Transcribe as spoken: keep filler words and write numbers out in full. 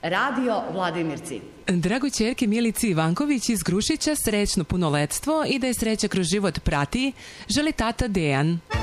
Radio Vladimirci. Drago ćerke Milici Ivanković iz Grušića srećno punoletstvo i da je sreća kroz život prati, želi tata Dejan.